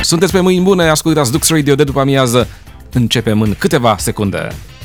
Sunteți pe mâini bune, ascultați Dux Radio de după amiază. Începem în câteva secunde.